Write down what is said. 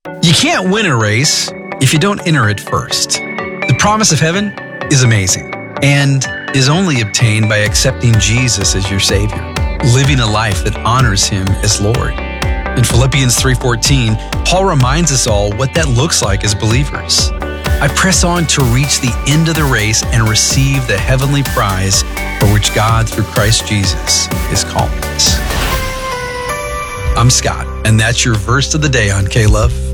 You can't win a race if you don't enter it first. The promise of heaven is amazing and is only obtained by accepting Jesus as your Savior, living a life that honors Him as Lord. In Philippians 3:14, Paul reminds us all what that looks like as believers. I press on to reach the end of the race and receive the heavenly prize for which God, through Christ Jesus, is calling us. I'm Scott, and that's your verse of the day on K-Love.